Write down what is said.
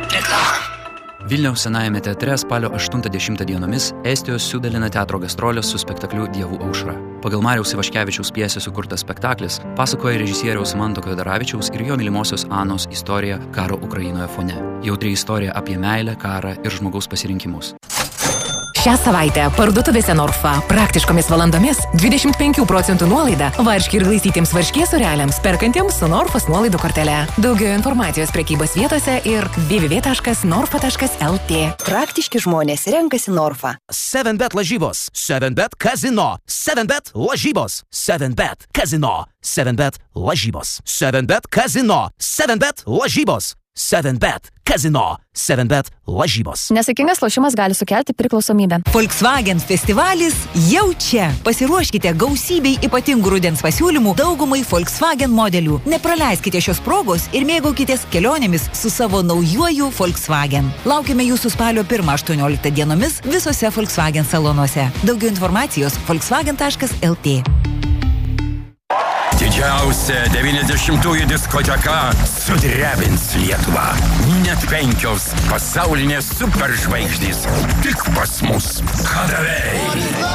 Reklama. Vilniaus Senajame teatre spalio 80 dienomis Estijos Siudalina teatro gastrolės su spektakliu Dievų aušra. Pagal Mariaus Ivaškevičiaus pjesę sukurtas spektaklis pasakoja režisieriaus Manto Kvedaravičiaus ir jo mylimosios Anos istoriją karo Ukrainoje fone. Jautri istorija apie meilę, karą ir žmogaus pasirinkimus. Šią savaitę parduotuvėse Norfa praktiškomis valandomis 25% nuolaida varškė ir glaistytiems varškės sūreliams perkantiems su Norfos nuolaidų kortele. Daugiau informacijos prekybos vietose ir www.norfa.lt. Praktiški žmonės renkasi Norfa. 7bet lažybos, 7bet kazino, 7bet lažybos, 7bet kazino, 7bet lažybos, 7bet kazino, 7bet lažybos. 7bet kazino, 7bet lažybos. Nesaikingas lošimas gali sukelti priklausomybę. Volkswagen festivalis jau čia. Pasiruoškite gausybei ypatingų rudens pasiūlymų daugumai Volkswagen modelių. Nepraleiskite šios progos ir mėgaukitės kelionėmis su savo naujuoju Volkswagen. Laukiame jūsų spalio 1-18 dienomis visose Volkswagen salonuose. Daugiau informacijos volkswagen.lt. Didžiausia 90-ųjų diskoteka sudrebins Lietuvą. Net 5 pasaulinės superžvaigždės tik pas mus. Kadavėjai.